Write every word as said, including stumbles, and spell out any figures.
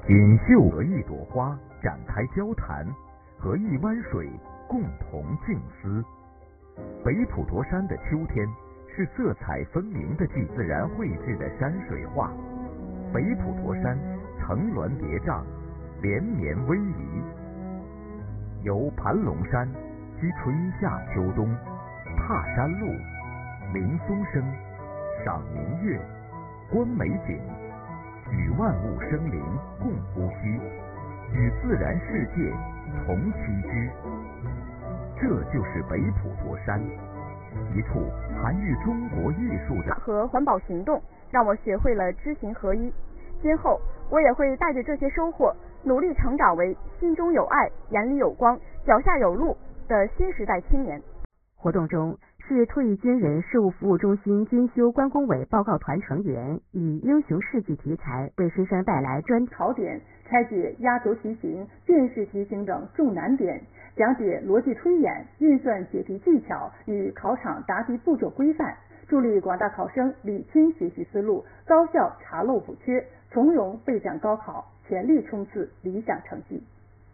锦绣和一朵花展开交谈，和一湾水共同静思。北普陀山的秋天是色彩分明的既自然绘制的山水画。北普陀山层峦叠嶂，连绵逶迤，由盘龙山居春夏秋冬，踏山路，鸣松声，赏明月，观美景，与万物生灵共呼吸，与自然世界同栖居。这就是北普陀山，一处含喻中国艺术的和环保行动，让我学会了知行合一。今后我也会带着这些收获，努力成长为心中有爱、眼里有光、脚下有路的新时代青年。 活动中，市退役军人事务服务中心监修关工委报告团成员以英雄事迹题材为师生带来专考点、拆解压轴题型、电视题型等重难点，讲解逻辑推演、运算解题技巧与考场答题步骤规范，助力广大考生理清学习思路，高效查漏补缺，从容备战高考，全力冲刺理想成绩。